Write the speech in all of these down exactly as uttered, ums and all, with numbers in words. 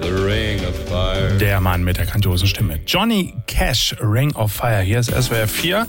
the ring of fire. Der Mann mit der grandiosen Stimme. Johnny Cash, Ring of Fire. Hier ist S W R vier.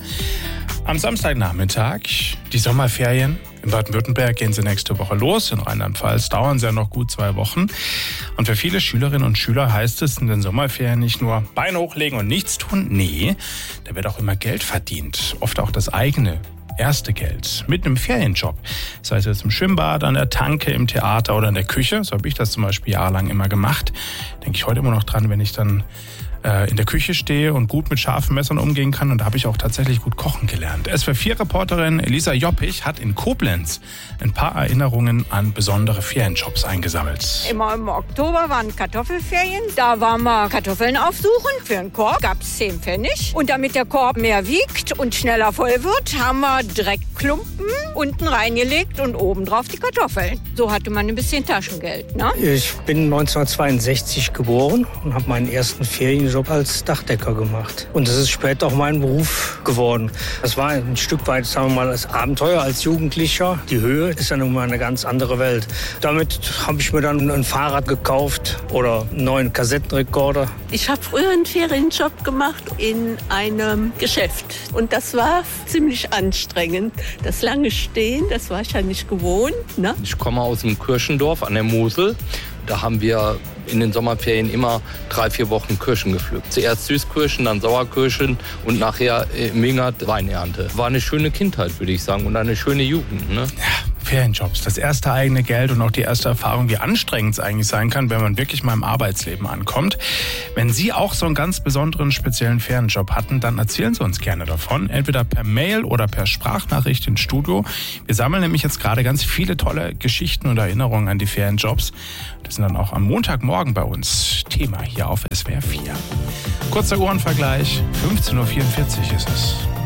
Am Samstagnachmittag, die Sommerferien. In Baden-Württemberg gehen sie nächste Woche los. In Rheinland-Pfalz dauern sie ja noch gut zwei Wochen. Und für viele Schülerinnen und Schüler heißt es in den Sommerferien nicht nur Beine hochlegen und nichts tun. Nee, da wird auch immer Geld verdient. Oft auch das eigene erste Geld. Mit einem Ferienjob. Sei es jetzt im Schwimmbad, an der Tanke, im Theater oder in der Küche. So habe ich das zum Beispiel jahrelang immer gemacht. Denke ich heute immer noch dran, wenn ich dann in der Küche stehe und gut mit scharfen Messern umgehen kann. Und da habe ich auch tatsächlich gut kochen gelernt. S W R vier Reporterin Elisa Joppich hat in Koblenz ein paar Erinnerungen an besondere Ferienjobs eingesammelt. Immer im Oktober waren Kartoffelferien. Da waren wir Kartoffeln aufsuchen. Für einen Korb gab es zehn Pfennig. Und damit der Korb mehr wiegt und schneller voll wird, haben wir Dreckklumpen unten reingelegt und oben drauf die Kartoffeln. So hatte man ein bisschen Taschengeld, ne? Ich bin neunzehnhundertzweiundsechzig geboren und habe meinen ersten Ferienjob als Dachdecker gemacht. Und das ist später auch mein Beruf geworden. Das war ein Stück weit, sagen wir mal, als Abenteuer, als Jugendlicher. Die Höhe ist ja nun mal eine ganz andere Welt. Damit habe ich mir dann ein Fahrrad gekauft oder einen neuen Kassettenrekorder. Ich habe früher einen Ferienjob gemacht in einem Geschäft. Und das war ziemlich anstrengend. Das lange Stehen, das war ich ja nicht gewohnt, ne? Ich komme aus dem Kirchendorf an der Mosel. Da haben wir in den Sommerferien immer drei, vier Wochen Kirschen gepflückt. Zuerst Süßkirschen, dann Sauerkirschen und nachher im Mingert Weinernte. War eine schöne Kindheit, würde ich sagen, und eine schöne Jugend, ne? Ja, Ferienjobs, das erste eigene Geld und auch die erste Erfahrung, wie anstrengend es eigentlich sein kann, wenn man wirklich mal im Arbeitsleben ankommt. Wenn Sie auch so einen ganz besonderen, speziellen Ferienjob hatten, dann erzählen Sie uns gerne davon. Entweder per Mail oder per Sprachnachricht ins Studio. Wir sammeln nämlich jetzt gerade ganz viele tolle Geschichten und Erinnerungen an die Ferienjobs. Das sind dann auch am Montagmorgen bei uns Thema hier auf S W R vier. Kurzer Uhrenvergleich, fünfzehn Uhr vierundvierzig ist es.